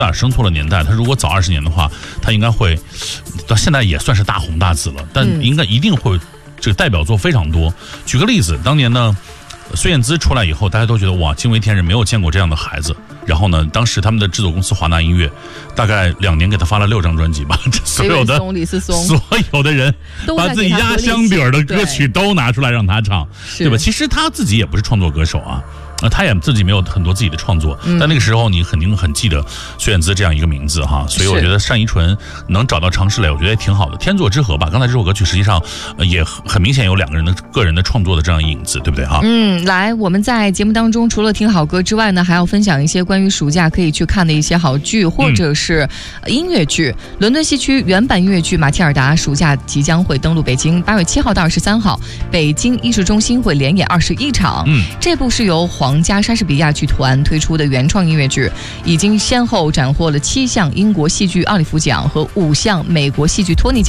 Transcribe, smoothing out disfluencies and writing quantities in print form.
生错了年代，他如果早20年的话，他应该会到现在也算是大红大紫了，但一定会这个代表作非常多。举个例子，当年呢，孙燕姿出来以后，大家都觉得哇，惊为天人，没有见过这样的孩子。然后呢，当时他们的制作公司华纳音乐，大概2年给他发了6张专辑吧，所有的人把自己压箱底儿的歌曲都拿出来让他唱，对吧？其实他自己也不是创作歌手啊。他也自己没有很多自己的创作，但那个时候你肯定很记得孙燕姿这样一个名字哈，所以我觉得单依纯能找到常石磊，我觉得也挺好的，天作之合吧。刚才这首歌曲实际上也很明显有2个人的个人的创作的这样影子，对不对哈？ 来，我们在节目当中除了听好歌之外呢，还要分享一些关于暑假可以去看的一些好剧或者是音乐剧。伦敦西区原版音乐剧《马蒂尔达》暑假即将会登陆北京，8月7号到23号，北京艺术中心会连演21场。这部是由皇家莎士比亚剧团推出的原创音乐剧，已经先后斩获了7项英国戏剧奥利弗奖和5项美国戏剧托尼奖。